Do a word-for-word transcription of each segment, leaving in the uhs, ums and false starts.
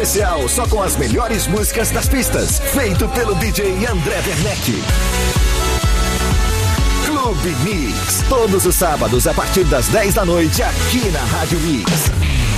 Especial só com as melhores músicas das pistas, feito pelo D J André Werneck. Clube Mix, todos os sábados a partir das dez da noite aqui na Rádio Mix.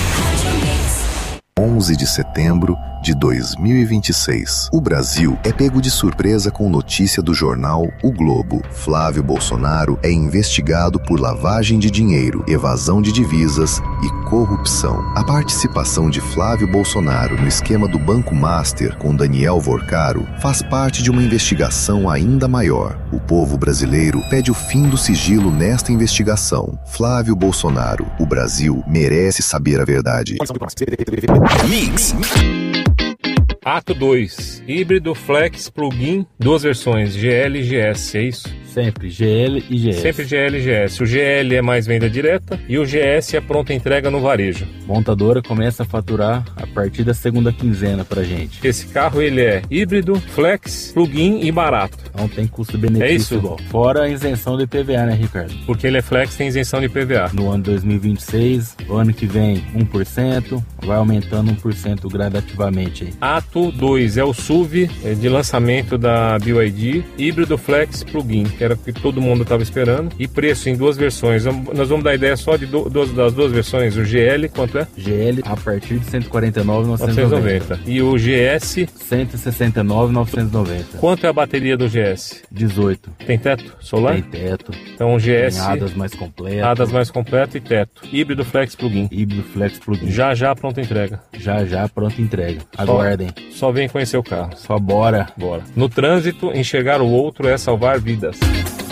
onze de setembro de dois mil e vinte e seis. O Brasil é pego de surpresa com notícia do jornal O Globo. Flávio Bolsonaro é investigado por lavagem de dinheiro, evasão de divisas e corrupção. A participação de Flávio Bolsonaro no esquema do Banco Master com Daniel Vorcaro faz parte de uma investigação ainda maior. O povo brasileiro pede o fim do sigilo nesta investigação. Flávio Bolsonaro, o Brasil merece saber a verdade. Mix. Ato dois. Híbrido Flex Plug-in, duas versões, G L e G S, é isso? Sempre, G L e G S. Sempre G L e G S. O G L é mais venda direta e o G S é pronta entrega no varejo. Montadora começa a faturar a partir da segunda quinzena pra gente. Esse carro ele é híbrido, flex, plug-in e barato. Não tem custo-benefício é isso? igual. Fora a isenção de I P V A, né, Ricardo? Porque ele é flex, tem isenção de I P V A. No ano dois mil e vinte e seis, o ano que vem um por cento, vai aumentando um por cento gradativamente aí. Ato dois é o S U V é de lançamento da B Y D, híbrido flex plug-in, que era o que todo mundo estava esperando. E preço em duas versões. Nós vamos dar ideia só de do, do, das duas versões. O G L, quanto é? G L a partir de cento e quarenta e nove mil novecentos e noventa. E o G S? cento e sessenta e nove mil novecentos e noventa. Quanto é a bateria do G S? dezoito. Tem teto solar? Tem teto. Então o G S... Tem hadas mais completas. Hadas mais completas e teto. Híbrido flex plug-in. Híbrido flex plug-in. Já já pronta entrega. Já já pronta entrega. Aguardem. Só, só vem conhecer o carro. Só bora. Bora. No trânsito, enxergar o outro é salvar vidas.